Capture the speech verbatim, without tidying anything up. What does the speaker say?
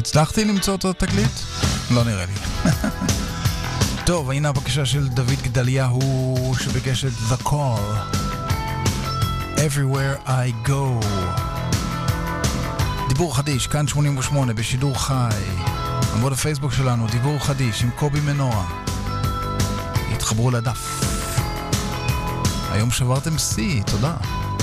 הצלחתי למצוא את התקליט? לא נראה לי. טוב, הנה הבקשה של דוד גדליהו שביקש את The Call. Everywhere I Go. דיבור חדיש, כאן שמונים ושמונה בשידור חי. עמוד הפייסבוק שלנו, דיבור חדיש עם קובי מנוע. התחברו לדף. היום שברתם סי, תודה.